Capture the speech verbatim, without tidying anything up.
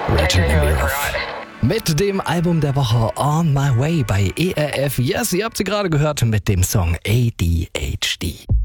Virginia Love. Mit dem Album der Woche On My Way bei E R F. Yes, ihr habt sie gerade gehört mit dem Song A D H D.